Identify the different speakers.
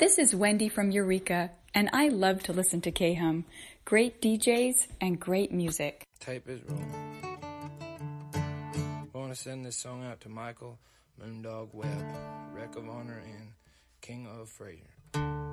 Speaker 1: This is Wendy from Eureka, and I love to listen to K-Hum. Great DJs and great music.
Speaker 2: Tape is rolling. Want to send this song out to Michael, Moondog Webb, Wreck of Honor, and King of Fraser.